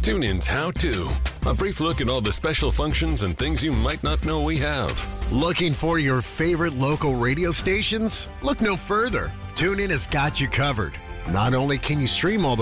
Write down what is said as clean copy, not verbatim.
TuneIn's How To. A brief look at all the special functions and things you might not know we have. Looking for your favorite local radio stations? Look no further. TuneIn has got you covered. Not only can you stream all the